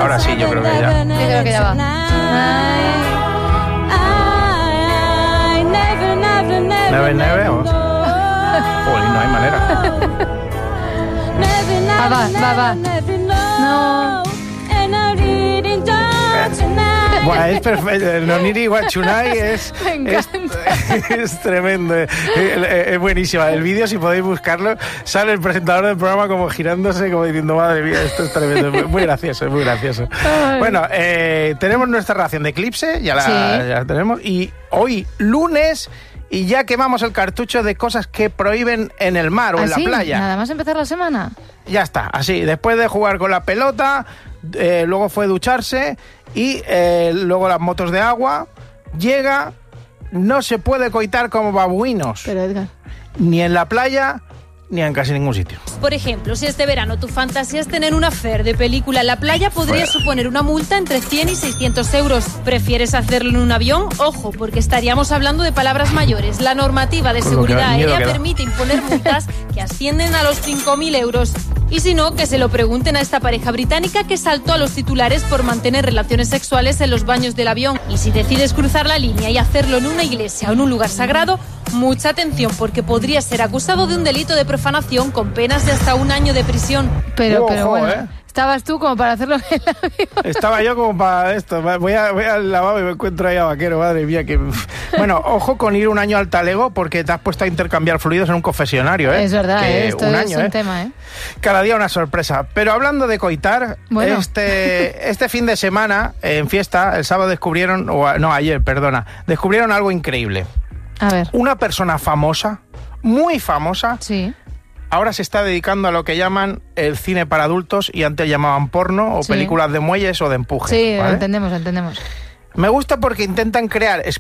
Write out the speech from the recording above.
ahora sí, yo creo que ya. Yo creo que ya va. 9 o... Jolín, no hay manera. Va. No. Bueno, es perfecto. El Noniri Guachunai es tremendo. Es buenísima. El vídeo, si podéis buscarlo, sale el presentador del programa como girándose, como diciendo, madre mía, esto es tremendo. Muy gracioso, muy gracioso. Bueno, tenemos nuestra ración de Eclipse, ya la tenemos. Y hoy, lunes, y ya quemamos el cartucho de cosas que prohíben en el mar o en la playa. Nada más empezar la semana. Ya está, así. Después de jugar con la pelota, luego fue ducharse y luego las motos de agua. Llega, no se puede coitar como babuinos. Pero Edgar, ni en la playa, ni en casi ningún sitio. Por ejemplo, si este verano tu fantasía es tener un affair de película en la playa, podría suponer una multa entre 100 y 600 euros. ¿Prefieres hacerlo en un avión? Ojo, porque estaríamos hablando de palabras mayores. La normativa de seguridad aérea permite imponer multas que ascienden a los 5.000 euros. Y si no, que se lo pregunten a esta pareja británica que saltó a los titulares por mantener relaciones sexuales en los baños del avión. Y si decides cruzar la línea y hacerlo en una iglesia o en un lugar sagrado, mucha atención, porque podría ser acusado de un delito de profanación con penas de hasta 1 año de prisión. Pero bueno, estabas tú como para hacerlo en el avión. Estaba yo como para esto. Voy al lavabo y me encuentro ahí a Vaquero, madre mía. Que... Bueno, ojo con ir 1 año al talego, porque te has puesto a intercambiar fluidos en un confesionario, ¿eh? Es verdad, esto es un año, tema, ¿eh? Cada día una sorpresa. Pero hablando de coitar, bueno, este fin de semana, en fiesta, el sábado descubrieron algo increíble. A ver. Una persona famosa, muy famosa, sí, ahora se está dedicando a lo que llaman el cine para adultos, y antes llamaban porno o películas de muelles o de empuje. Sí, ¿vale? lo entendemos. Me gusta porque intentan crear